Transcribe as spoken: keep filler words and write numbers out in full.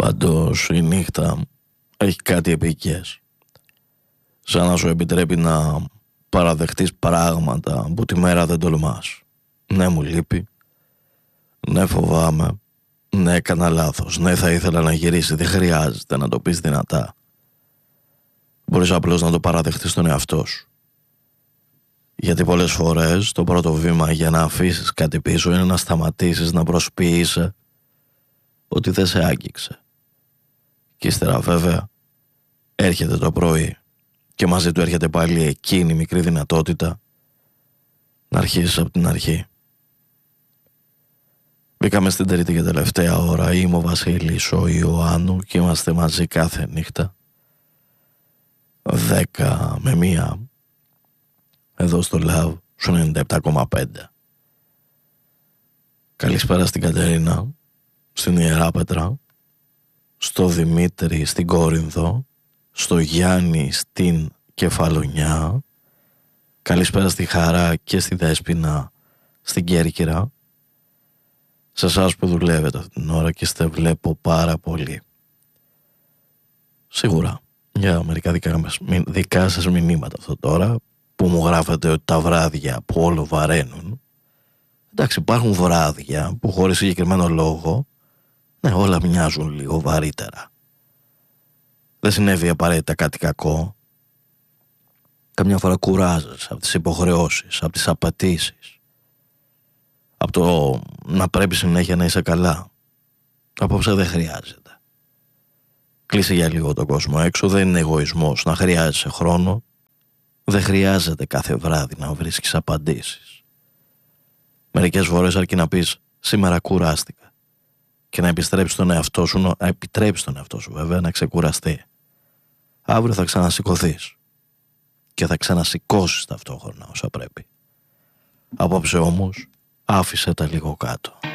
Πάντως η νύχτα έχει κάτι επικές. Σαν να σου επιτρέπει να παραδεχτείς πράγματα που τη μέρα δεν τολμάς. Ναι, μου λείπει. Ναι, φοβάμαι. Ναι, έκανα λάθος. Ναι, θα ήθελα να γυρίσει. Δεν χρειάζεται να το πεις δυνατά. Μπορείς απλώς να το παραδεχτείς στον εαυτό σου. Γιατί πολλές φορές το πρώτο βήμα για να αφήσεις κάτι πίσω είναι να σταματήσεις να προσποιείσαι ότι δεν σε άγγιξε. Και ύστερα βέβαια έρχεται το πρωί και μαζί του έρχεται πάλι εκείνη η μικρή δυνατότητα να αρχίσεις από την αρχή. Μπήκαμε στην τρίτη και τελευταία ώρα. Είμαι ο Βασίλης ο Ιωάννου και είμαστε μαζί κάθε νύχτα δέκα με μία εδώ στο Love σου ενενήντα επτά κόμμα πέντε. Καλησπέρα στην Κατερίνα, στην Ιεράπετρα, στο Δημήτρη στην Κόρινθο, στο Γιάννη στην Κεφαλονιά. Καλησπέρα στη Χαρά και στη Δέσποινα στην Κέρκυρα. Σε εσάς που δουλεύετε αυτή την ώρα και στε βλέπω πάρα πολύ. Σίγουρα για μερικά δικά, δικά σας μηνύματα αυτό τώρα που μου γράφετε ότι τα βράδια που όλο βαραίνουν. Εντάξει, υπάρχουν βράδια που χωρίς συγκεκριμένο λόγο, ναι, όλα μοιάζουν λίγο βαρύτερα. Δεν συνέβη απαραίτητα κάτι κακό. Καμιά φορά κουράζεσαι από τις υποχρεώσεις, από τις απαιτήσεις, από το να πρέπει συνέχεια να είσαι καλά. Απόψε δεν χρειάζεται. Κλείσε για λίγο τον κόσμο έξω, δεν είναι εγωισμός να χρειάζεσαι χρόνο. Δεν χρειάζεται κάθε βράδυ να βρίσκεις απαντήσεις. Μερικές φορές αρκεί να πεις σήμερα κουράστηκα και να επιστρέψεις τον εαυτό σου, να επιτρέψεις τον εαυτό σου βέβαια να ξεκουραστεί. Αύριο θα ξανασηκωθείς και θα ξανασηκώσεις ταυτόχρονα όσα πρέπει. Απόψε όμως άφησε τα λίγο κάτω.